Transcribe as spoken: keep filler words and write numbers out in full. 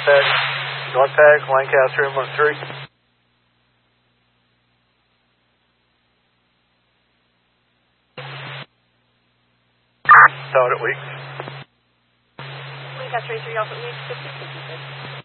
Pack, North Pack, Lancaster, M one three. Thought it weeks. Lancaster, three, Alpha, weeks, fifty, fifty-six.